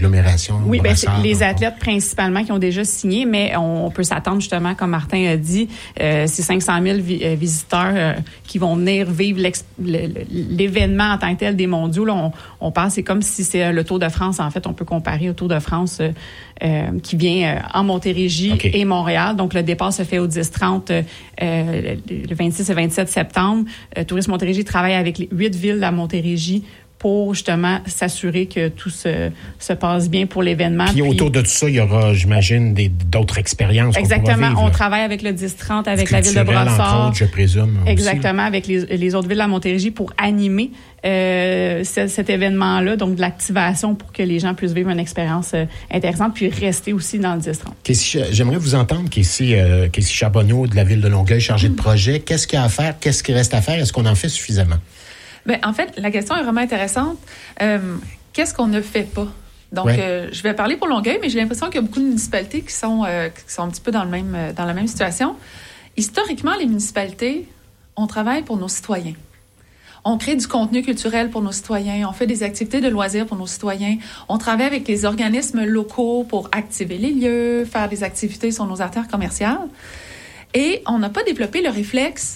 l'agglomération? Oui, c'est les athlètes principalement qui ont déjà signé, mais on peut s'attendre justement, comme Martin a dit, c'est 500 000 visiteurs qui vont venir vivre l'événement en tant que tel des mondiaux. Là, on pense, c'est comme si c'est le Tour de France. En fait, on peut comparer au Tour de France qui vient en Montérégie et Montréal. Donc, le départ se fait au 10-30 le 26 et 27 septembre. Tourisme Montérégie travaille avec les 8 villes de la Montérégie pour justement s'assurer que tout se passe bien pour l'événement. Puis autour de tout ça, il y aura, j'imagine, d'autres expériences. Exactement. On travaille avec le 10-30, avec la ville de Brossard. Entre autres, je présume. Exactement, aussi, avec les autres villes de la Montérégie pour animer cet événement-là, donc de l'activation pour que les gens puissent vivre une expérience intéressante, puis rester aussi dans le 10-30. J'aimerais vous entendre, Casey Charbonneau de la ville de Longueuil, chargée de projet. Qu'est-ce qu'il y a à faire? Qu'est-ce qui reste à faire? Est-ce qu'on en fait suffisamment? Bien, en fait, la question est vraiment intéressante. Qu'est-ce qu'on ne fait pas? Donc, je vais parler pour Longueuil, mais j'ai l'impression qu'il y a beaucoup de municipalités qui sont un petit peu dans la même situation. Historiquement, les municipalités, on travaille pour nos citoyens. On crée du contenu culturel pour nos citoyens. On fait des activités de loisirs pour nos citoyens. On travaille avec les organismes locaux pour activer les lieux, faire des activités sur nos artères commerciales. Et on n'a pas développé le réflexe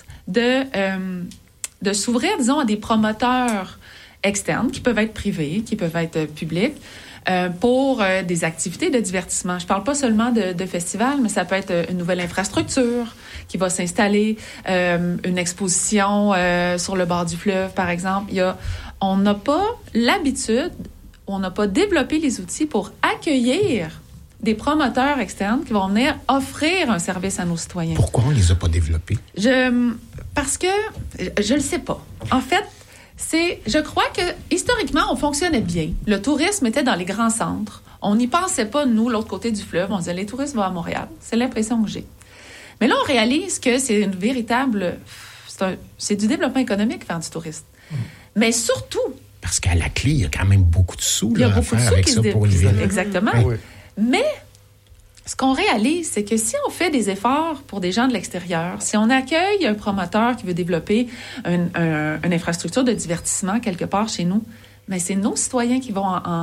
de s'ouvrir, disons, à des promoteurs externes, qui peuvent être privés, qui peuvent être publics, pour des activités de divertissement. Je parle pas seulement de festivals, mais ça peut être une nouvelle infrastructure qui va s'installer, une exposition sur le bord du fleuve, par exemple. On n'a pas l'habitude, on n'a pas développé les outils pour accueillir des promoteurs externes qui vont venir offrir un service à nos citoyens. Pourquoi on les a pas développés? Parce que je le sais pas. En fait, je crois que historiquement, on fonctionnait bien. Le tourisme était dans les grands centres. On n'y pensait pas, nous, l'autre côté du fleuve. On disait, les touristes vont à Montréal. C'est l'impression que j'ai. Mais là, on réalise que c'est une véritable... C'est du développement économique, faire du tourisme. Mais surtout... Parce qu'à la clé, il y a quand même beaucoup de sous à faire avec ça pour les villes. Exactement. Oui. Mais ce qu'on réalise, c'est que si on fait des efforts pour des gens de l'extérieur, si on accueille un promoteur qui veut développer une infrastructure de divertissement quelque part chez nous, mais c'est nos citoyens qui vont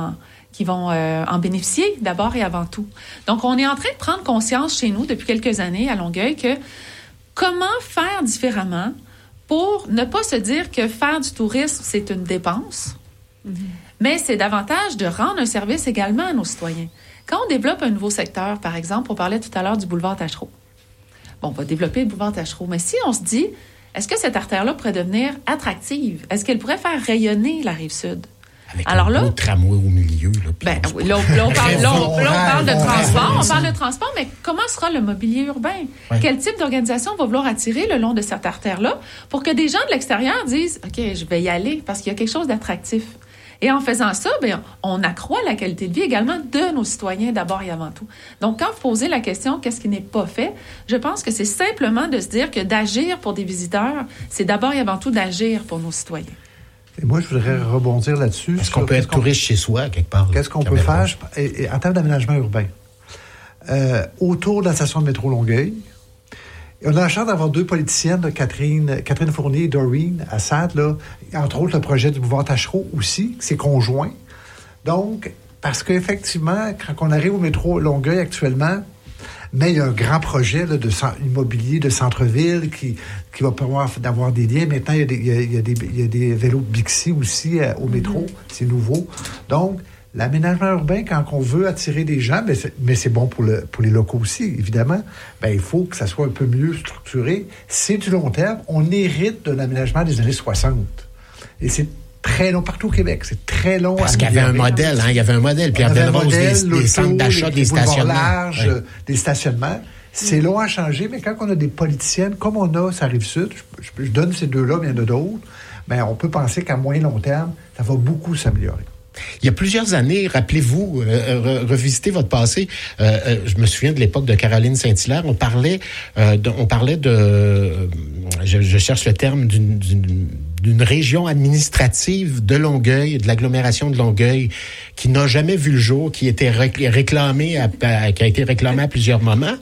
en bénéficier d'abord et avant tout. Donc, on est en train de prendre conscience chez nous depuis quelques années à Longueuil que comment faire différemment pour ne pas se dire que faire du tourisme, c'est une dépense, mais c'est davantage de rendre un service également à nos citoyens. Quand on développe un nouveau secteur, par exemple, on parlait tout à l'heure du boulevard Taschereau. Bon, on va développer le boulevard Taschereau, mais si on se dit, est-ce que cette artère-là pourrait devenir attractive? Est-ce qu'elle pourrait faire rayonner la Rive-Sud? Avec un beau tramway au milieu. Là, on parle de transport. On parle de transport, mais comment sera le mobilier urbain? Ouais. Quel type d'organisation va vouloir attirer le long de cette artère-là pour que des gens de l'extérieur disent, OK, je vais y aller parce qu'il y a quelque chose d'attractif. Et en faisant ça, on accroît la qualité de vie également de nos citoyens d'abord et avant tout. Donc, quand vous posez la question, qu'est-ce qui n'est pas fait, je pense que c'est simplement de se dire que d'agir pour des visiteurs, c'est d'abord et avant tout d'agir pour nos citoyens. Et moi, je voudrais rebondir là-dessus. Est-ce qu'on peut être touriste chez soi, quelque part? Qu'est-ce qu'on peut faire en termes d'aménagement urbain? Autour de la station de métro Longueuil, on a la chance d'avoir deux politiciennes, là, Catherine Fournier et Doreen Assad, là, entre autres le projet du boulevard Taschereau aussi, c'est conjoint. Donc, parce qu'effectivement, quand on arrive au métro Longueuil actuellement, mais il y a un grand projet là, immobilier de centre-ville qui va permettre d'avoir des liens. Maintenant, il y a des vélos Bixi aussi au métro, c'est nouveau. Donc, l'aménagement urbain, quand on veut attirer des gens, mais c'est bon pour les locaux aussi, évidemment, il faut que ça soit un peu mieux structuré. C'est du long terme. On hérite de l'aménagement des années 60. Et c'est très long partout au Québec. C'est très long. Parce qu'il y avait un modèle, il y avait un modèle. Puis il y avait des centres d'achat, des stationnements. Larges, des stationnements. C'est long à changer, mais quand on a des politiciennes, comme on a ça Rive-Sud, je donne ces deux-là, mais il y en a d'autres, on peut penser qu'à moyen long terme, ça va beaucoup s'améliorer. Il y a plusieurs années, rappelez-vous, revisitez votre passé. Je me souviens de l'époque de Caroline Saint-Hilaire. On parlait de, je cherche le terme d'une région administrative de Longueuil, de l'agglomération de Longueuil, qui n'a jamais vu le jour, qui était réclamée, qui a été réclamée à plusieurs moments.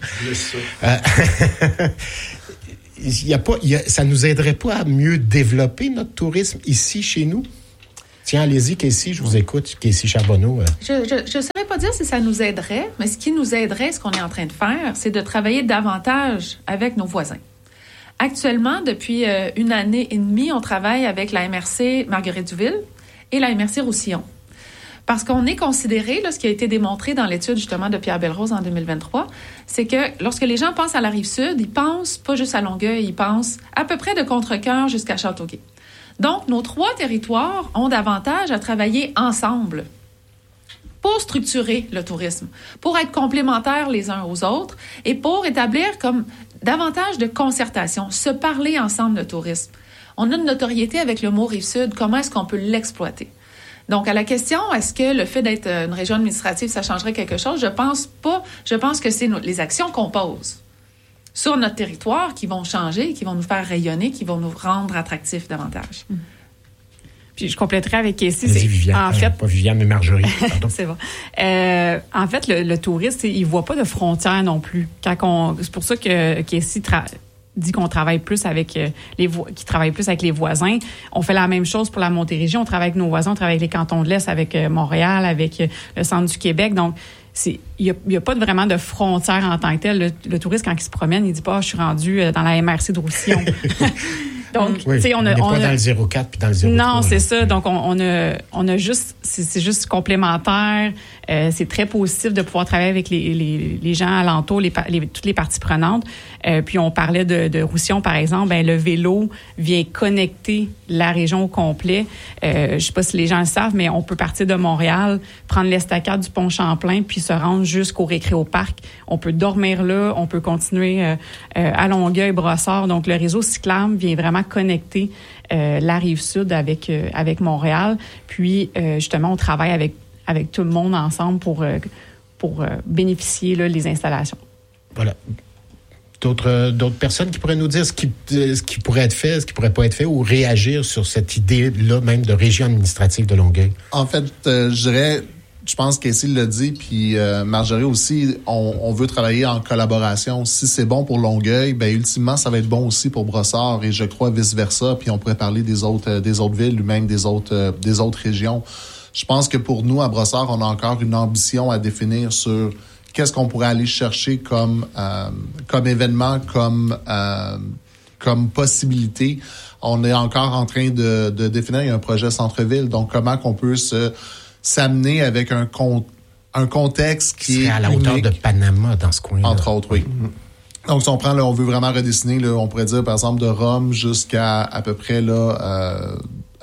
Ça nous aiderait pas à mieux développer notre tourisme ici, chez nous? Tiens, allez-y, Casey, je vous écoute. Casey Charbonneau. Je ne saurais pas dire si ça nous aiderait, mais ce qui nous aiderait, ce qu'on est en train de faire, c'est de travailler davantage avec nos voisins. Actuellement, depuis 1 année et demie, on travaille avec la MRC Marguerite-Duville et la MRC Roussillon. Parce qu'on est considéré, là, ce qui a été démontré dans l'étude justement de Pierre Belrose en 2023, c'est que lorsque les gens pensent à la Rive-Sud, ils pensent pas juste à Longueuil, ils pensent à peu près de Contrecœur jusqu'à Châteauguay. Donc, nos 3 territoires ont davantage à travailler ensemble pour structurer le tourisme, pour être complémentaires les uns aux autres et pour établir comme davantage de concertation, se parler ensemble de tourisme. On a une notoriété avec le mot Rive-Sud, comment est-ce qu'on peut l'exploiter? Donc, à la question, est-ce que le fait d'être une région administrative, ça changerait quelque chose? Je pense pas. Je pense que c'est les actions qu'on pose sur notre territoire qui vont changer, qui vont nous faire rayonner, qui vont nous rendre attractifs davantage. Puis je compléterai avec Casey. Vas-y, Viviane. En fait, pas Viviane, mais Marjorie. Pardon. C'est bon. En fait, le touriste, il voit pas de frontières non plus. C'est pour ça que Casey dit qu'on travaille plus avec qui travaille plus avec les voisins. On fait la même chose pour la Montérégie. On travaille avec nos voisins, on travaille avec les cantons de l'Est, avec Montréal, avec le centre du Québec. Donc, il y a pas vraiment de frontières en tant que tel. Le touriste, quand il se promène, il dit pas, je suis rendu dans la MRC de Roussillon. Donc, oui, tu sais, on n'est pas dans le 04 puis dans le 03. Non, c'est ça. Donc, on a juste, c'est juste complémentaire. C'est très positif de pouvoir travailler avec les gens alentours, toutes les parties prenantes. Puis, on parlait de Roussillon, par exemple. Ben, le vélo vient connecter la région au complet. Je sais pas si les gens le savent, mais on peut partir de Montréal, prendre l'estacade du pont Champlain, puis se rendre jusqu'au Récréoparc. On peut dormir là, on peut continuer à Longueuil, Brossard. Donc, le réseau cyclable vient vraiment connecter la Rive-Sud avec Montréal. Puis, justement, on travaille avec tout le monde ensemble pour bénéficier là, les installations. Voilà. D'autres personnes qui pourraient nous dire ce qui pourrait être fait, ce qui pourrait pas être fait, ou réagir sur cette idée-là même de région administrative de Longueuil? En fait, je pense qu'Casey l'a dit, puis Marjorie aussi, on veut travailler en collaboration. Si c'est bon pour Longueuil, ben ultimement, ça va être bon aussi pour Brossard, et je crois vice-versa, puis on pourrait parler des autres villes ou même des autres régions. Je pense que pour nous, à Brossard, on a encore une ambition à définir sur qu'est-ce qu'on pourrait aller chercher comme événement, comme possibilité. On est encore en train de définir un projet centre-ville. Donc, comment qu'on peut s'amener avec un contexte qui est à la unique. hauteur de Panama dans ce coin-là. Entre autres, oui. Donc, si on prend, là, on veut vraiment redessiner, là, on pourrait dire, par exemple, de Rome jusqu'à à peu près, là,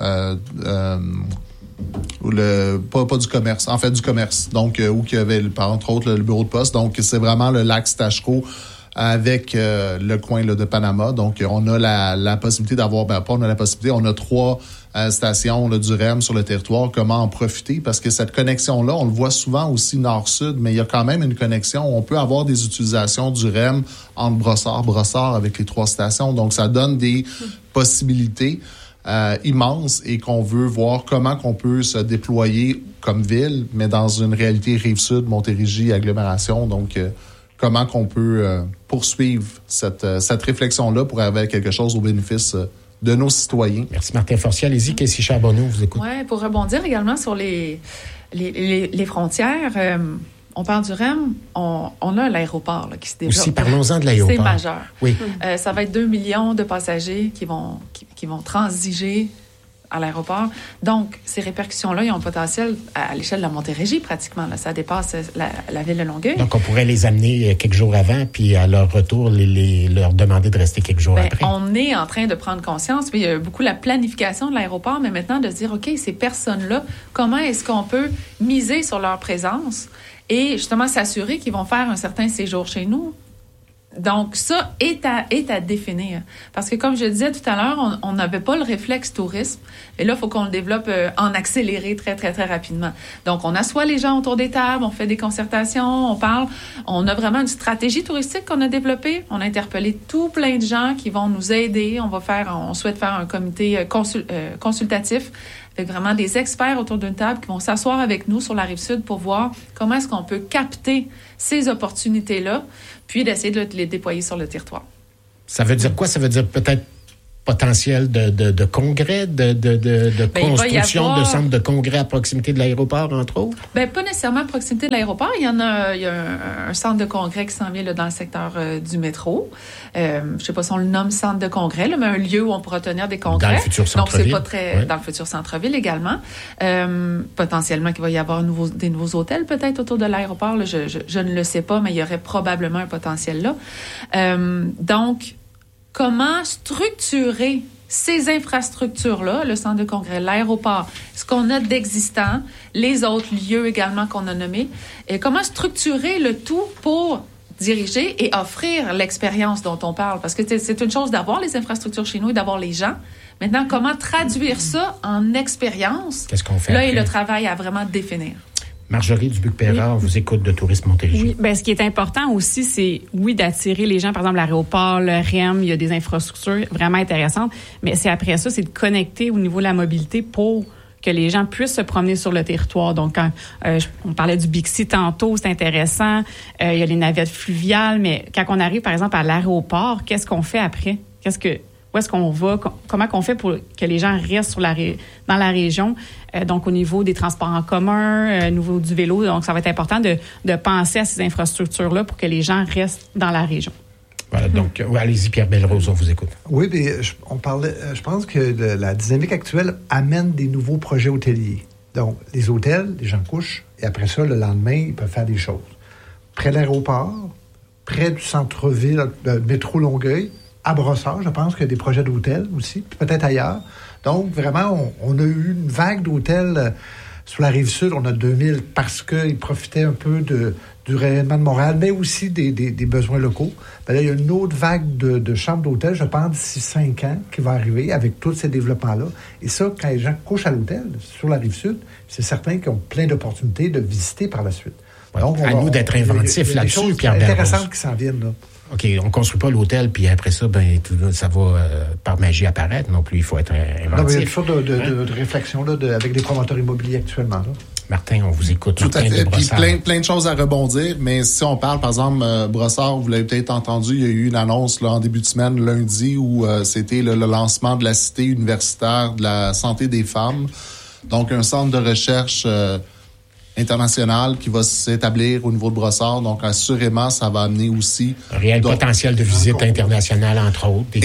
pas du commerce, en fait du commerce, donc où il y avait entre autres le bureau de poste, donc c'est vraiment le lac Stachko avec le coin là, de Panama, donc on a la possibilité d'avoir, on a 3 stations là, du REM sur le territoire. Comment en profiter, parce que cette connexion-là, on le voit souvent aussi nord-sud, mais il y a quand même une connexion, on peut avoir des utilisations du REM entre Brossard avec les 3 stations, donc ça donne des possibilités immense, et qu'on veut voir comment qu'on peut se déployer comme ville, mais dans une réalité Rive-Sud, Montérégie, agglomération. Donc, comment qu'on peut poursuivre cette réflexion-là pour avoir quelque chose au bénéfice de nos citoyens. Merci, Martin Forcier. Allez-y, Casey Charbonneau, vous écoute. Oui, pour rebondir également sur les frontières, on parle du REM, on a l'aéroport là, qui se développe. Aussi, parlons-en de l'aéroport. C'est majeur. Oui. Ça va être 2 millions de passagers qui vont transiger à l'aéroport. Donc, ces répercussions-là, ils ont le potentiel à l'échelle de la Montérégie, pratiquement. Là. Ça dépasse la ville de Longueuil. Donc, on pourrait les amener quelques jours avant, puis à leur retour, leur demander de rester quelques jours après. On est en train de prendre conscience. Il y a beaucoup la planification de l'aéroport, mais maintenant de se dire, OK, ces personnes-là, comment est-ce qu'on peut miser sur leur présence et justement s'assurer qu'ils vont faire un certain séjour chez nous? Donc, ça est à définir. Parce que, comme je disais tout à l'heure, on n'avait pas le réflexe tourisme. Et là, il faut qu'on le développe en accéléré très, très, très rapidement. Donc, on assoit les gens autour des tables, on fait des concertations, on parle. On a vraiment une stratégie touristique qu'on a développée. On a interpellé tout plein de gens qui vont nous aider. On souhaite faire un comité consultatif avec vraiment des experts autour d'une table qui vont s'asseoir avec nous sur la Rive-Sud pour voir comment est-ce qu'on peut capter ces opportunités-là, puis d'essayer de les déployer sur le territoire. Ça veut dire quoi? Ça veut dire peut-être potentiel de congrès, de construction de centres de congrès à proximité de l'aéroport, entre autres? Bien, pas nécessairement à proximité de l'aéroport. Il y a un centre de congrès qui s'en vient là, dans le secteur du métro. Je ne sais pas si on le nomme centre de congrès, là, mais un lieu où on pourra tenir des congrès. Dans le futur centre-ville. Donc, c'est pas très... Ouais. Dans le futur centre-ville également. Potentiellement qu'il va y avoir des nouveaux hôtels peut-être autour de l'aéroport. Là, je ne le sais pas, mais il y aurait probablement un potentiel là. Donc, comment structurer ces infrastructures-là, le centre de congrès, l'aéroport, ce qu'on a d'existant, les autres lieux également qu'on a nommés, et comment structurer le tout pour diriger et offrir l'expérience dont on parle? Parce que c'est une chose d'avoir les infrastructures chez nous et d'avoir les gens. Maintenant, comment traduire ça en expérience? Qu'est-ce qu'on fait là, après? Et le travail à vraiment définir. Marjorie Dubuc-Pérard, on vous écoute de Tourisme Montérégie. Oui, bien, ce qui est important aussi, c'est, d'attirer les gens. Par exemple, l'aéroport, le REM, il y a des infrastructures vraiment intéressantes. Mais c'est après ça, c'est de connecter au niveau de la mobilité pour que les gens puissent se promener sur le territoire. Donc, quand on parlait du Bixi tantôt, c'est intéressant. Il y a les navettes fluviales. Mais quand on arrive, par exemple, à l'aéroport, qu'est-ce qu'on fait après? Où est-ce qu'on va? Comment qu'on fait pour que les gens restent dans la région? Donc, au niveau des transports en commun, au niveau du vélo. Donc, ça va être important de penser à ces infrastructures-là pour que les gens restent dans la région. Voilà, donc, allez-y, Pierre Belrose, on vous écoute. Oui, mais je pense que la dynamique actuelle amène des nouveaux projets hôteliers. Donc, les hôtels, les gens couchent, et après ça, le lendemain, ils peuvent faire des choses. Près de l'aéroport, près du centre-ville, de métro Longueuil, à Brossard, je pense qu'il y a des projets d'hôtels aussi, peut-être ailleurs. Donc, vraiment, on a eu une vague d'hôtels sur la Rive-Sud. On a 2000 parce qu'ils profitaient un peu du rayonnement de Montréal, mais aussi des besoins locaux. Bien là, il y a une autre vague de chambres d'hôtel, je pense, d'ici 5 ans, qui va arriver avec tous ces développements-là. Et ça, quand les gens couchent à l'hôtel, sur la Rive-Sud, c'est certain qu'ils ont plein d'opportunités de visiter par la suite. Ouais, donc, à nous d'être inventifs là-dessus, Pierre Belrose. Il y a des choses intéressantes qui s'en viennent, là. OK, on construit pas l'hôtel, puis après ça, ça va par magie apparaître non plus. Il faut être inventif. Non, mais il y a une sorte de réflexion là, avec des promoteurs immobiliers actuellement. Là. Martin, on vous écoute. Tout à fait. Puis plein de choses à rebondir. Mais si on parle, par exemple, Brossard, vous l'avez peut-être entendu, il y a eu une annonce là, en début de semaine, lundi, où c'était le lancement de la cité universitaire de la santé des femmes. Donc, un centre de recherche international qui va s'établir au niveau de Brossard. Donc, assurément, ça va amener aussi... Un réel potentiel de visite internationale, entre autres. Des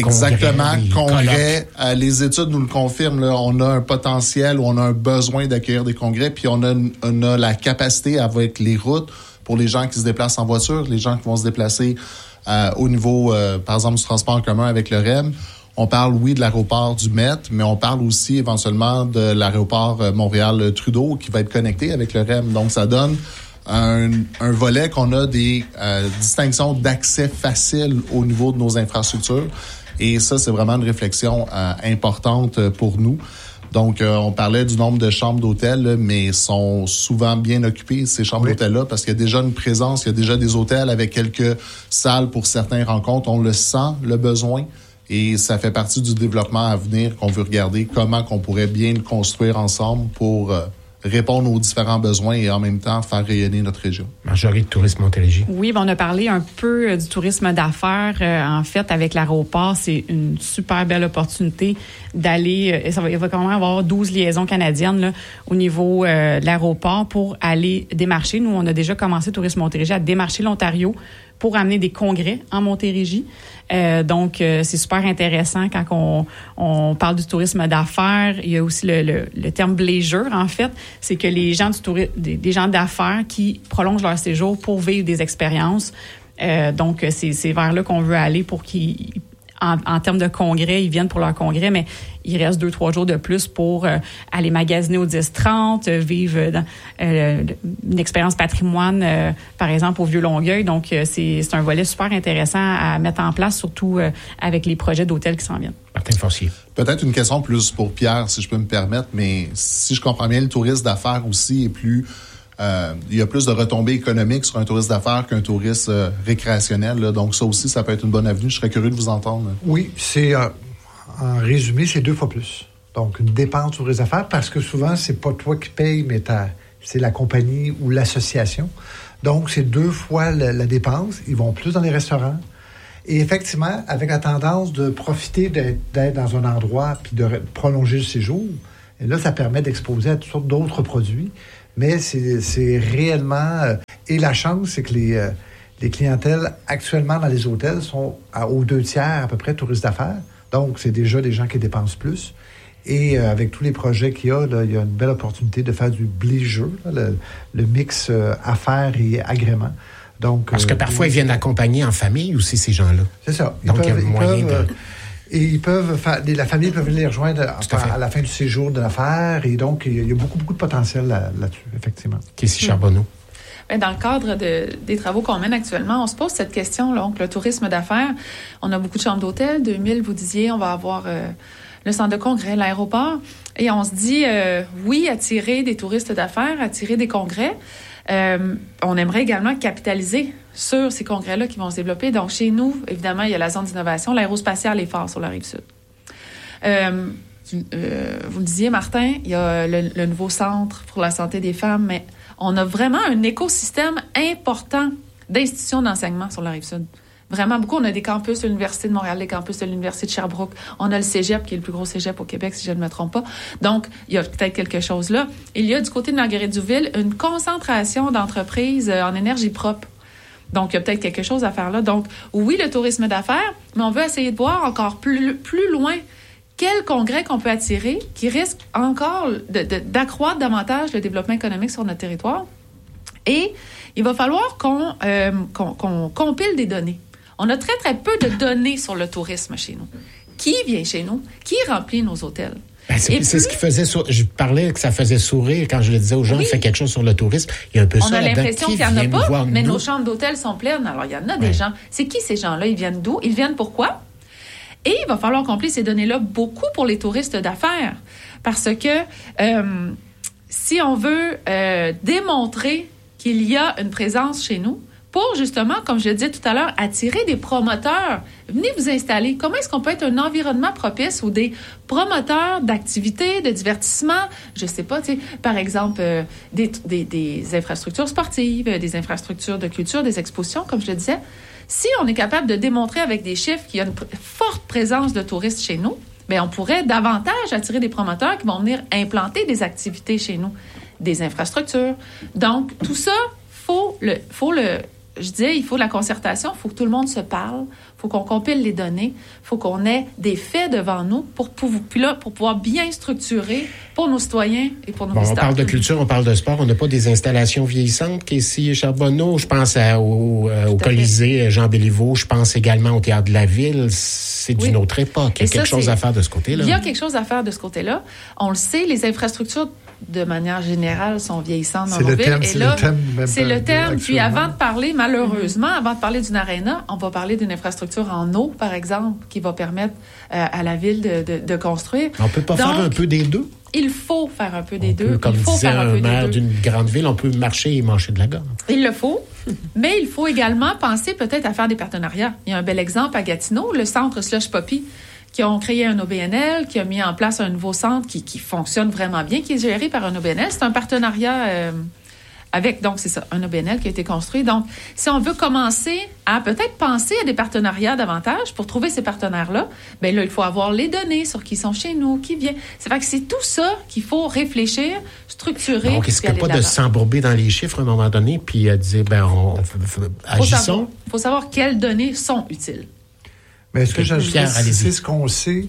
congrès. Les études nous le confirment. Là, on a un potentiel, on a un besoin d'accueillir des congrès, puis on a la capacité avec les routes pour les gens qui se déplacent en voiture, les gens qui vont se déplacer au niveau, par exemple, du transport en commun avec le REM. On parle, oui, de l'aéroport du Met, mais on parle aussi éventuellement de l'aéroport Montréal-Trudeau qui va être connecté avec le REM. Donc, ça donne un volet qu'on a des distinctions d'accès facile au niveau de nos infrastructures. Et ça, c'est vraiment une réflexion importante pour nous. Donc, on parlait du nombre de chambres d'hôtel, là, mais sont souvent bien occupées, ces chambres d'hôtel-là, parce qu'il y a déjà une présence, il y a déjà des hôtels avec quelques salles pour certaines rencontres. On le sent, le besoin. Et ça fait partie du développement à venir qu'on veut regarder comment qu'on pourrait bien le construire ensemble pour répondre aux différents besoins et en même temps faire rayonner notre région. Marjorie de Tourisme Montérégie. Oui, on a parlé un peu du tourisme d'affaires. En fait, avec l'aéroport, c'est une super belle opportunité d'aller... il va quand même avoir 12 liaisons canadiennes là, au niveau de l'aéroport pour aller démarcher. Nous, on a déjà commencé Tourisme Montérégie à démarcher l'Ontario pour amener des congrès en Montérégie. Donc, c'est super intéressant quand on parle du tourisme d'affaires. Il y a aussi le terme leisure, en fait. C'est que les gens des gens d'affaires qui prolongent leur séjour pour vivre des expériences. Donc, c'est vers là qu'on veut aller pour qu'ils... En termes de congrès, ils viennent pour leur congrès, mais il reste 2-3 jours de plus pour aller magasiner au 10-30, vivre une expérience patrimoine, par exemple, au Vieux-Longueuil. Donc, c'est un volet super intéressant à mettre en place, surtout avec les projets d'hôtels qui s'en viennent. Martin Forcier. Peut-être une question plus pour Pierre, si je peux me permettre, mais si je comprends bien, le tourisme d'affaires aussi est plus... il y a plus de retombées économiques sur un touriste d'affaires qu'un touriste récréationnel. Là. Donc, ça aussi, ça peut être une bonne avenue. Je serais curieux de vous entendre. Oui, c'est en résumé, c'est 2 fois plus. Donc, une dépense touriste d'affaires parce que souvent, c'est pas toi qui payes, mais c'est la compagnie ou l'association. Donc, c'est 2 fois la dépense. Ils vont plus dans les restaurants. Et effectivement, avec la tendance de profiter d'être dans un endroit puis de prolonger le séjour, et là, ça permet d'exposer à toutes sortes d'autres produits. Mais c'est réellement... et la chance, c'est que les clientèles actuellement dans les hôtels sont aux 2 tiers à peu près touristes d'affaires. Donc, c'est déjà des gens qui dépensent plus. Et avec tous les projets qu'il y a, là, il y a une belle opportunité de faire du bleisure, le mix affaires et agréments. Donc, parce que parfois, ils viennent accompagner en famille aussi, ces gens-là. C'est ça. Donc, il y a moyen de... Et la famille peut venir les rejoindre à la fin du séjour de l'affaire. Et donc, il y a beaucoup, beaucoup de potentiel là-dessus, effectivement. Casey Charbonneau. Dans le cadre des travaux qu'on mène actuellement, on se pose cette question, là, donc le tourisme d'affaires. On a beaucoup de chambres d'hôtel, 2000, vous disiez, on va avoir le centre de congrès, l'aéroport. Et on se dit, oui, attirer des touristes d'affaires, attirer des congrès. On aimerait également capitaliser sur ces congrès-là qui vont se développer. Donc, chez nous, évidemment, il y a la zone d'innovation. L'aérospatiale est fort sur la Rive-Sud. Vous le disiez, Martin, il y a le nouveau centre pour la santé des femmes, mais on a vraiment un écosystème important d'institutions d'enseignement sur la Rive-Sud. Vraiment beaucoup. On a des campus de l'Université de Montréal, des campus de l'Université de Sherbrooke. On a le cégep, qui est le plus gros cégep au Québec, si je ne me trompe pas. Donc, il y a peut-être quelque chose là. Il y a du côté de Marguerite-Duville une concentration d'entreprises en énergie propre. Donc, il y a peut-être quelque chose à faire là. Donc, oui, le tourisme d'affaires, mais on veut essayer de voir encore plus loin quel congrès qu'on peut attirer qui risque encore d'accroître davantage le développement économique sur notre territoire. Et il va falloir qu'on compile des données. On a très, très peu de données sur le tourisme chez nous. Qui vient chez nous? Qui remplit nos hôtels? Ben, c'est ce qui faisait je parlais que ça faisait sourire quand je le disais aux gens, fait quelque chose sur le tourisme. Il y a un peu ça là-dedans. On a l'impression qu'il n'y en a pas, mais nos chambres d'hôtel sont pleines. Alors, il y en a des gens. C'est qui ces gens-là? Ils viennent d'où? Ils viennent pourquoi? Et il va falloir compléter ces données-là beaucoup pour les touristes d'affaires. Parce que si on veut démontrer qu'il y a une présence chez nous, pour justement, comme je le disais tout à l'heure, attirer des promoteurs. Venez vous installer. Comment est-ce qu'on peut être un environnement propice où des promoteurs d'activités, de divertissement, je sais pas, tu sais, par exemple, des infrastructures sportives, des infrastructures de culture, des expositions, comme je le disais. Si on est capable de démontrer avec des chiffres qu'il y a une forte présence de touristes chez nous, bien, on pourrait davantage attirer des promoteurs qui vont venir implanter des activités chez nous, des infrastructures. Donc, tout ça, je disais, il faut de la concertation, il faut que tout le monde se parle, il faut qu'on compile les données, il faut qu'on ait des faits devant nous pour pouvoir bien structurer pour nos citoyens et pour nos visiteurs. On parle de culture, on parle de sport, on n'a pas des installations vieillissantes qu'ici, Charbonneau. Je pense au Colisée Jean Béliveau, je pense également au Théâtre de la Ville. C'est d'une autre époque. Il y a quelque chose à faire de ce côté-là. Il y a quelque chose à faire de ce côté-là. On le sait, les infrastructures de manière générale, sont vieillissantes dans nos villes. C'est le thème. Puis avant de parler, malheureusement, avant de parler d'une aréna, on va parler d'une infrastructure en eau, par exemple, qui va permettre à la ville de construire. On peut pas faire un peu des deux? Il faut faire un peu des deux. Comme disait un maire d'une grande ville, on peut marcher et manger de la gomme. Il le faut, mais il faut également penser peut-être à faire des partenariats. Il y a un bel exemple à Gatineau, le centre Slush Poppy, qui ont créé un OBNL, qui a mis en place un nouveau centre qui fonctionne vraiment bien, qui est géré par un OBNL. C'est un partenariat donc c'est ça, un OBNL qui a été construit. Donc, si on veut commencer à peut-être penser à des partenariats davantage pour trouver ces partenaires-là, bien là, il faut avoir les données sur qui sont chez nous, qui viennent. C'est vrai que c'est tout ça qu'il faut réfléchir, structurer. Donc, est-ce qu'il n'y a pas de s'embourber dans les chiffres à un moment donné, puis dire, agissons? Il faut savoir quelles données sont utiles. Mais est-ce que c'est ce qu'on sait,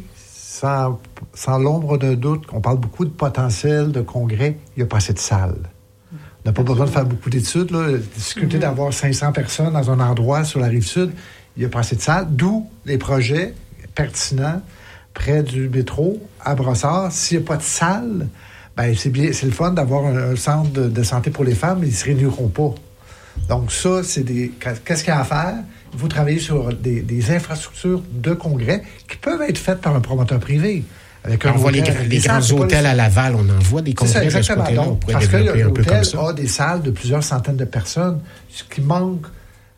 sans l'ombre d'un doute, on parle beaucoup de potentiel de congrès, il n'y a pas assez de salles. On n'a pas besoin de faire beaucoup d'études. La difficulté d'avoir 500 personnes dans un endroit sur la Rive-Sud, il n'y a pas assez de salles, d'où les projets pertinents près du métro, à Brossard. S'il n'y a pas de salle, ben c'est le fun d'avoir un centre de santé pour les femmes, mais ils ne se réuniront pas. Donc ça, qu'est-ce qu'il y a à faire? Il faut travailler sur des infrastructures de congrès qui peuvent être faites par un promoteur privé. On voit les grands hôtels à Laval, on en voit des congrès de ce côté-là. On pourrait développer un peu comme ça. A des salles de plusieurs centaines de personnes. Ce qui manque,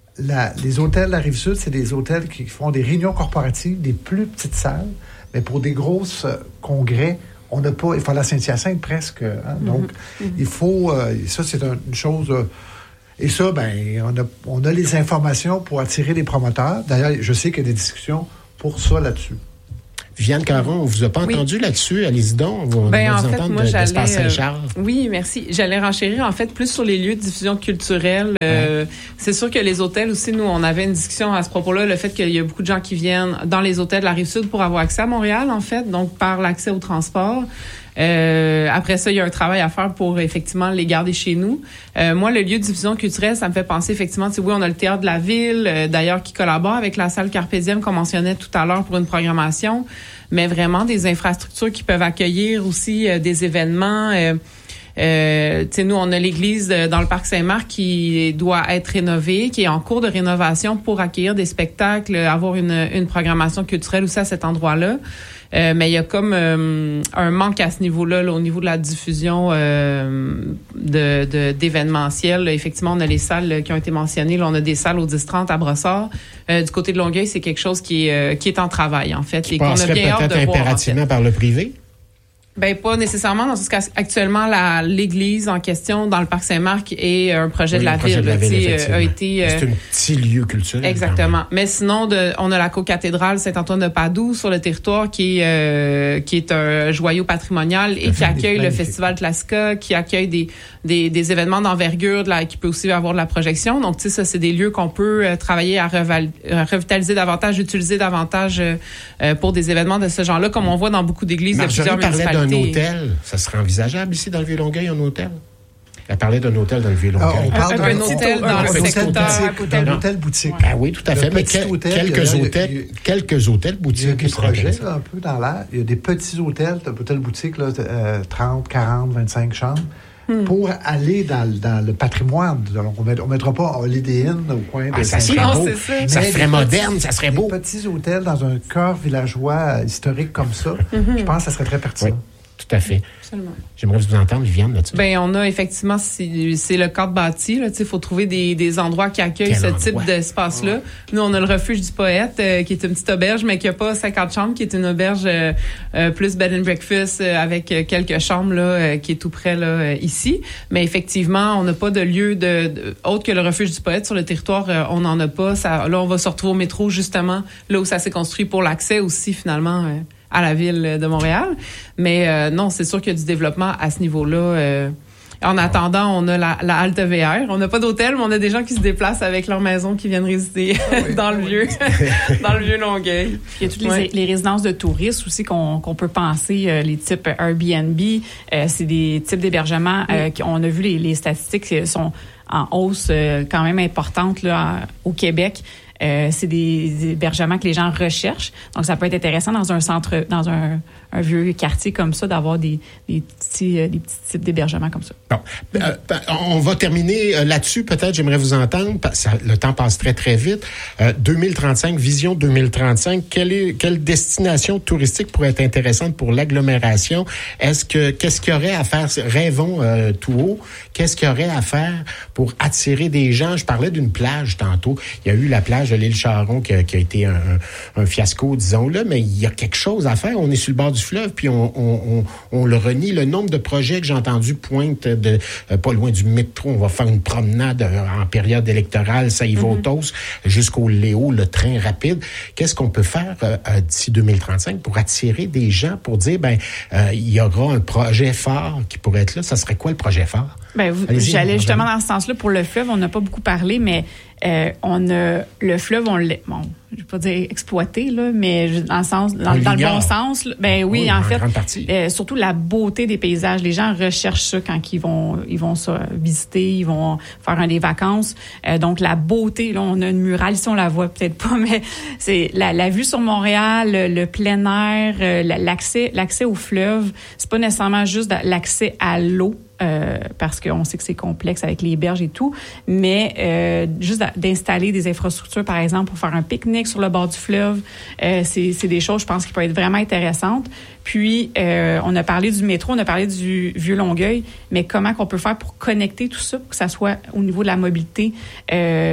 les hôtels de la Rive-Sud, c'est des hôtels qui font des réunions corporatives, des plus petites salles, mais pour des grosses congrès, on n'a pas... Il faut aller à Saint-Hyacinthe presque. Hein? Donc, il faut... ça, c'est une chose... Et ça, on a les informations pour attirer les promoteurs. D'ailleurs, je sais qu'il y a des discussions pour ça là-dessus. Viviane Caron, on vous a pas entendu là-dessus? Allez-y donc. On va vous entendre d'Espace Saint-Charles. Oui, merci. J'allais renchérir, en fait, plus sur les lieux de diffusion culturelle. C'est sûr que les hôtels aussi, nous, on avait une discussion à ce propos-là, le fait qu'il y a beaucoup de gens qui viennent dans les hôtels de la Rive-Sud pour avoir accès à Montréal, en fait, donc par l'accès au transport. Après ça, il y a un travail à faire pour effectivement les garder chez nous. Moi, le lieu de diffusion culturelle, ça me fait penser effectivement, oui, on a le théâtre de la ville, d'ailleurs, qui collabore avec la salle Carpe Diem qu'on mentionnait tout à l'heure pour une programmation, mais vraiment des infrastructures qui peuvent accueillir aussi des événements. Nous, on a l'église dans le parc Saint-Marc qui doit être rénovée, qui est en cours de rénovation pour accueillir des spectacles, avoir une programmation culturelle aussi à cet endroit-là. Mais il y a comme un manque à ce niveau-là, là, au niveau de la diffusion d'événementiel. Là, effectivement, on a les salles qui ont été mentionnées. Là, on a des salles au 10-30 à Brossard. Du côté de Longueuil, c'est quelque chose qui est en travail, en fait. Qui passerait peut-être impérativement par le privé? Ben pas nécessairement, dans ce cas actuellement l'église en question dans le parc Saint-Marc est un projet de la ville, a été c'est un petit lieu culturel. Exactement. Mais sinon on a la co-cathédrale Saint-Antoine de Padoue sur le territoire qui est un joyau patrimonial et qui accueille le Festival Classica, qui accueille des événements d'envergure qui peut aussi avoir de la projection. Donc tu sais, ça c'est des lieux qu'on peut travailler à revitaliser davantage, utiliser davantage pour des événements de ce genre-là, comme on voit dans beaucoup d'églises de plusieurs municipalités. Un hôtel, ça serait envisageable ici dans le Vieux-Longueuil, un hôtel? Elle parlait d'un hôtel dans le Vieux-Longueuil. On parle d'un hôtel dans le secteur. Un hôtel boutique. Ah oui, tout à fait. Mais quelques hôtels boutiques. Il y a des projets là, un peu dans l'air. Il y a des petits hôtels boutiques, 30, 40, 25 chambres. Pour aller dans le patrimoine. Donc, on ne mettra pas Holiday Inn au coin de Saint-Charles. Ça serait moderne, ça serait beau. Des petits hôtels dans un cœur villageois historique comme ça, je pense que ça serait très pertinent. Oui. Tout à fait. Absolument. J'aimerais vous entendre, Viviane, là-dessus. On a effectivement, c'est le cadre bâti. Il faut trouver des endroits qui accueillent type d'espace-là. Nous, on a le refuge du poète, qui est une petite auberge, mais qui n'a pas 50 chambres, qui est une auberge plus bed and breakfast avec quelques chambres là, qui est tout près là, ici. Mais effectivement, on n'a pas de lieu autre que le refuge du poète sur le territoire. On n'en a pas. Là, on va se retrouver au métro, justement, là où ça s'est construit pour l'accès aussi, finalement, à la ville de Montréal. Mais non, c'est sûr qu'il y a du développement à ce niveau-là. En attendant, on a la halte VR. On n'a pas d'hôtel, mais on a des gens qui se déplacent avec leur maison qui viennent résider dans le vieux Longueuil. Il y a toutes les résidences de touristes aussi qu'on peut penser, les types Airbnb. C'est des types d'hébergements. On a vu les statistiques sont en hausse quand même importante là, au Québec. C'est des hébergements que les gens recherchent. Donc, ça peut être intéressant dans un centre, dans un vieux quartier comme ça, d'avoir des petits types d'hébergements comme ça. Bon. On va terminer là-dessus. Peut-être, j'aimerais vous entendre. Le temps passe très, très vite. 2035, Vision 2035. Quelle destination touristique pourrait être intéressante pour l'agglomération? Qu'est-ce qu'il y aurait à faire? Rêvons tout haut. Qu'est-ce qu'il y aurait à faire pour attirer des gens? Je parlais d'une plage tantôt. Il y a eu la plage de l'île Charon qui a été un fiasco, disons-le, mais il y a quelque chose à faire. On est sur le bord du fleuve, puis on le renie. Le nombre de projets que j'ai entendus pointe pas loin du métro. On va faire une promenade en période électorale, ça y va au toast, jusqu'au Léo, le train rapide. Qu'est-ce qu'on peut faire d'ici 2035 pour attirer des gens, pour dire, il y aura un projet fort qui pourrait être là. Ça serait quoi le projet fort? J'allais justement dans ce sens-là. Pour le fleuve, on n'a pas beaucoup parlé, mais le fleuve, je vais pas dire exploité, là, mais dans le bon sens. Là, oui, en fait, surtout la beauté des paysages. Les gens recherchent ça quand ils vont ça visiter, ils vont faire des vacances. Donc, la beauté, là, on a une murale, ici on la voit peut-être pas, mais c'est la vue sur Montréal, le plein air, l'accès au fleuve. C'est pas nécessairement juste l'accès à l'eau. Parce qu'on sait que c'est complexe avec les berges et tout, mais juste d'installer des infrastructures, par exemple, pour faire un pique-nique sur le bord du fleuve, c'est des choses, je pense, qui peuvent être vraiment intéressantes. Puis, on a parlé du métro, on a parlé du Vieux-Longueuil, mais comment qu'on peut faire pour connecter tout ça, pour que ça soit au niveau de la mobilité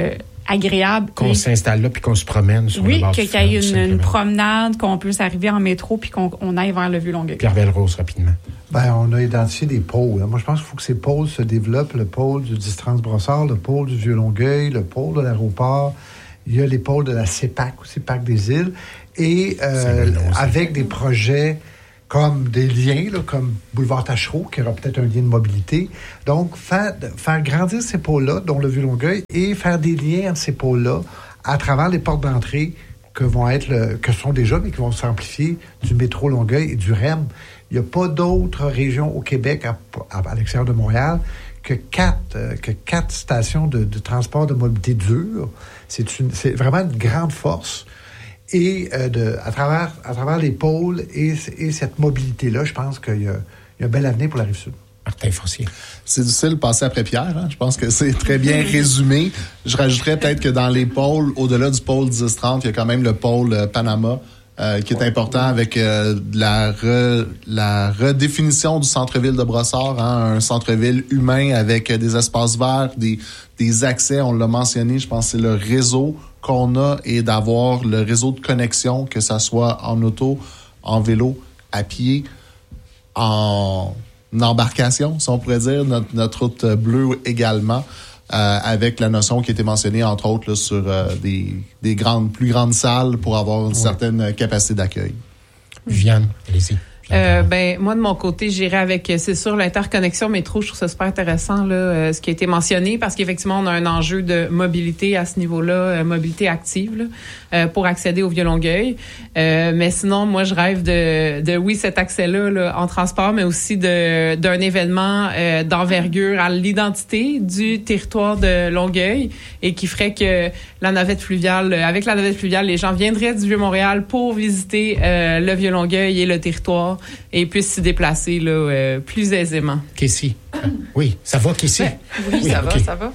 agréable. Qu'on s'installe là puis qu'on se promène sur le bord du fleuve. Oui, qu'il y ait une promenade, qu'on puisse arriver en métro puis qu'on aille vers le Vieux-Longueuil. Pierre Belrose, rapidement. On a identifié des pôles. Moi, je pense qu'il faut que ces pôles se développent. Le pôle du Distance-Brossard, le pôle du Vieux-Longueuil, le pôle de l'aéroport. Il y a les pôles de la CEPAC aussi, Parc des Îles. Et avec des projets comme des liens, là, comme Boulevard Tachereau, qui aura peut-être un lien de mobilité. Donc, faire grandir ces pôles-là, dont le Vieux-Longueuil, et faire des liens entre ces pôles-là à travers les portes d'entrée que sont déjà, mais qui vont s'amplifier du métro Longueuil et du REM. Il n'y a pas d'autres régions au Québec, à l'extérieur de Montréal, que quatre stations de transport de mobilité dure. C'est vraiment une grande force. Et à travers les pôles et cette mobilité-là, je pense qu'il y a un bel avenir pour la Rive-Sud. Martin Forcier. C'est difficile de passer après Pierre. Hein? Je pense que c'est très bien résumé. Je rajouterais peut-être que dans les pôles, au-delà du pôle 10-30, il y a quand même le pôle Panama qui est important avec la redéfinition du centre-ville de Brossard, un centre-ville humain avec des espaces verts, des accès, on l'a mentionné, je pense que c'est le réseau qu'on a et d'avoir le réseau de connexion, que ça soit en auto, en vélo, à pied, en embarcation, si on pourrait dire, notre route bleue également, avec la notion qui a été mentionnée, entre autres, là, sur des plus grandes salles pour avoir une certaine capacité d'accueil. Viviane, allez-y. Moi, de mon côté, j'irais avec, c'est sûr, l'interconnexion métro. Je trouve ça super intéressant, là, ce qui a été mentionné, parce qu'effectivement, on a un enjeu de mobilité à ce niveau-là, mobilité active, là, pour accéder au Vieux-Longueuil. Mais sinon, moi, je rêve de cet accès-là, là, en transport, mais aussi d'un événement d'envergure à l'identité du territoire de Longueuil et qui ferait que la navette fluviale, avec la navette fluviale, les gens viendraient du Vieux-Montréal pour visiter le Vieux-Longueuil et le territoire et puissent s'y déplacer là, plus aisément. Casey. Oui, ça va, Casey? Oui, ça va.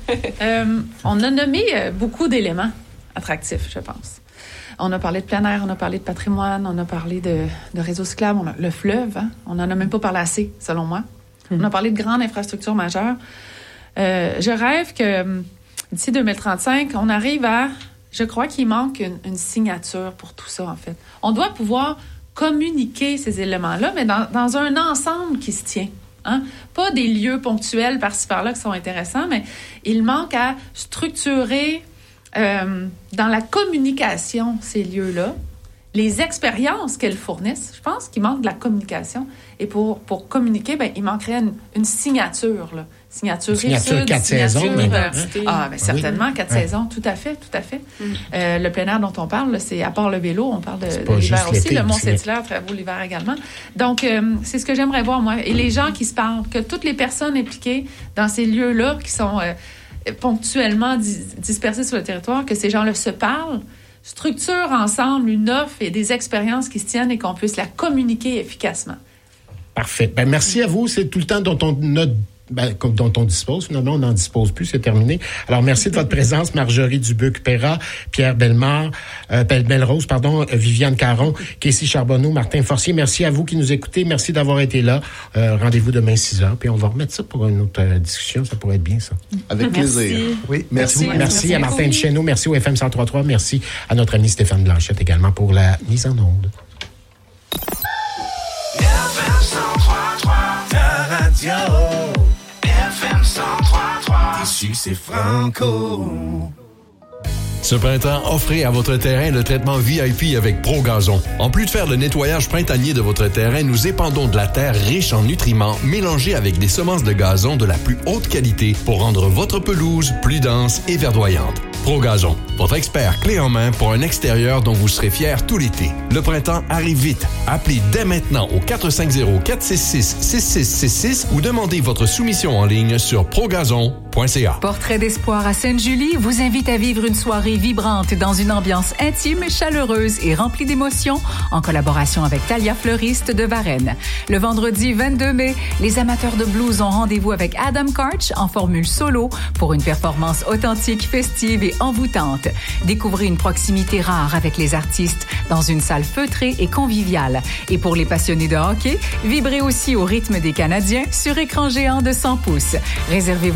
On a nommé beaucoup d'éléments attractifs, je pense. On a parlé de plein air, on a parlé de patrimoine, on a parlé de réseaux cyclables, le fleuve, hein? On n'en a même pas parlé assez, selon moi. On a parlé de grandes infrastructures majeures. Je rêve que d'ici 2035, on arrive à... Je crois qu'il manque une signature pour tout ça, en fait. On doit pouvoir communiquer ces éléments-là, mais dans un ensemble qui se tient. Hein? Pas des lieux ponctuels par-ci par-là qui sont intéressants, mais il manque à structurer dans la communication ces lieux-là, les expériences qu'elles fournissent. Je pense qu'il manque de la communication. Et pour communiquer, il manquerait une signature, là. Signature 4 saisons. Certainement, 4 saisons, tout à fait. Le plein air dont on parle, là, c'est à part le vélo, on parle de l'hiver aussi. Le Mont-Saint-Hilaire, très beau l'hiver également. Donc, c'est ce que j'aimerais voir, moi. Et les gens qui se parlent, que toutes les personnes impliquées dans ces lieux-là, qui sont ponctuellement dispersés sur le territoire, que ces gens-là se parlent, structurent ensemble une offre et des expériences qui se tiennent et qu'on puisse la communiquer efficacement. Parfait. Merci à vous. C'est tout le temps dont on dispose. Finalement, on n'en dispose plus. C'est terminé. Alors, merci de votre présence, Marjorie Dubuc-Perra, Pierre Belrose, Viviane Caron, Casey Charbonneau, Martin Forcier. Merci à vous qui nous écoutez. Merci d'avoir été là. Rendez-vous demain 6h. Puis on va remettre ça pour une autre discussion. Ça pourrait être bien, ça. Avec plaisir. Oui, merci à Martin Duchesneau. Merci au FM 103.3. Merci à notre ami Stéphane Blanchette également pour la mise en onde. FM 103.3, ta radio. FM 103.3, ici c'est Franco. Ce printemps, offrez à votre terrain le traitement VIP avec ProGazon. En plus de faire le nettoyage printanier de votre terrain, nous épandons de la terre riche en nutriments mélangés avec des semences de gazon de la plus haute qualité pour rendre votre pelouse plus dense et verdoyante. ProGazon, votre expert clé en main pour un extérieur dont vous serez fiers tout l'été. Le printemps arrive vite. Appelez dès maintenant au 450-466-6666 ou demandez votre soumission en ligne sur progazon.ca. Portrait d'espoir à Sainte-Julie vous invite à vivre une soirée vibrante dans une ambiance intime, chaleureuse et remplie d'émotions en collaboration avec Talia Fleuriste de Varennes. Le vendredi 22 mai, les amateurs de blues ont rendez-vous avec Adam Karch en formule solo pour une performance authentique, festive et envoûtante. Découvrez une proximité rare avec les artistes dans une salle feutrée et conviviale. Et pour les passionnés de hockey, vibrez aussi au rythme des Canadiens sur écran géant de 100 pouces. Réservez vos places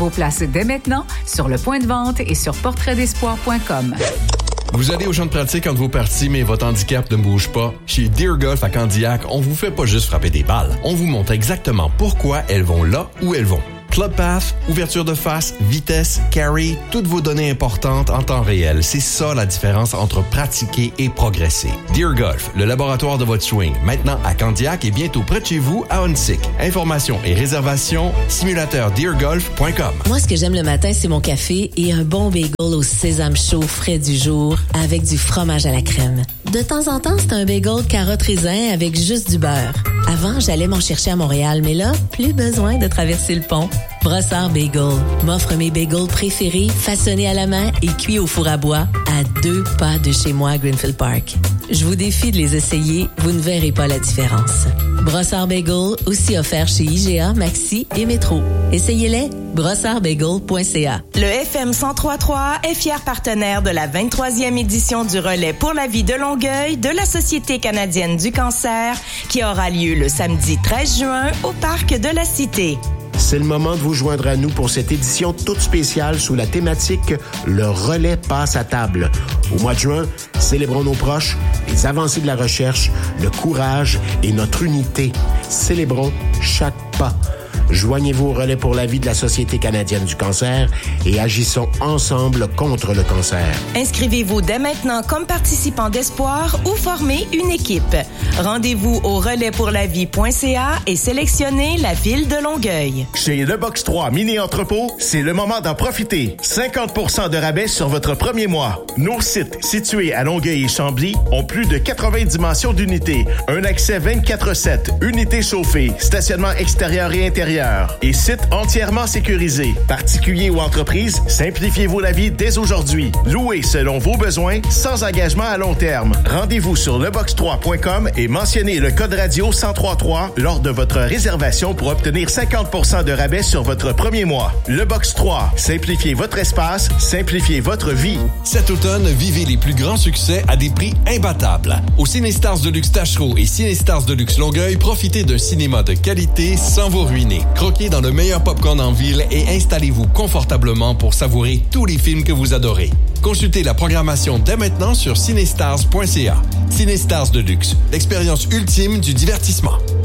dès maintenant sur Le Point de Vente et sur portraitdespoir.com. Vous allez au champ de pratique entre vos parties, mais votre handicap ne bouge pas? Chez Deer Golf à Candiac, on vous fait pas juste frapper des balles. On vous montre exactement pourquoi elles vont là où elles vont. Club Path, ouverture de face, vitesse, carry, toutes vos données importantes en temps réel. C'est ça la différence entre pratiquer et progresser. Deer Golf, le laboratoire de votre swing, maintenant à Candiac et bientôt près de chez vous à Huntsic. Informations et réservations, simulateurdeergolf.com. Moi, ce que j'aime le matin, c'est mon café et un bon bagel au sésame chaud frais du jour avec du fromage à la crème. De temps en temps, c'est un bagel carotte raisin avec juste du beurre. Avant, j'allais m'en chercher à Montréal, mais là, plus besoin de traverser le pont. Brossard Bagel m'offre mes bagels préférés, façonnés à la main et cuits au four à bois, à 2 pas de chez moi à Greenfield Park. Je vous défie de les essayer, vous ne verrez pas la différence. Brossard Bagel, aussi offert chez IGA, Maxi et Métro. Essayez-les, brossardbagel.ca. Le FM 103.3 est fier partenaire de la 23e édition du Relais pour la vie de Longueuil de la Société canadienne du cancer, qui aura lieu le samedi 13 juin au Parc de la Cité. C'est le moment de vous joindre à nous pour cette édition toute spéciale sous la thématique « Le relais passe à table ». Au mois de juin, célébrons nos proches, les avancées de la recherche, le courage et notre unité. Célébrons chaque pas. Joignez-vous au relais pour la vie de la Société canadienne du cancer et agissons ensemble contre le cancer. Inscrivez-vous dès maintenant comme participant d'espoir ou formez une équipe. Rendez-vous au relaispourlavie.ca et sélectionnez la ville de Longueuil. Chez Le Box 3 Mini-Entrepôt, c'est le moment d'en profiter. 50% de rabais sur votre premier mois. Nos sites situés à Longueuil et Chambly ont plus de 80 dimensions d'unités. Un accès 24/7, unités chauffées, stationnement extérieur et intérieur. Et site entièrement sécurisé. Particuliers ou entreprises, simplifiez-vous la vie dès aujourd'hui. Louez selon vos besoins, sans engagement à long terme. Rendez-vous sur lebox3.com et mentionnez le code radio 1033 lors de votre réservation pour obtenir 50% de rabais sur votre premier mois. Le Box 3, simplifiez votre espace, simplifiez votre vie. Cet automne, vivez les plus grands succès à des prix imbattables. Au Cinestars Deluxe Tachereau et Cinestars Deluxe Longueuil, profitez d'un cinéma de qualité sans vous ruiner. Croquez dans le meilleur popcorn en ville et installez-vous confortablement pour savourer tous les films que vous adorez. Consultez la programmation dès maintenant sur cinestars.ca. Cinestars Deluxe, l'expérience ultime du divertissement.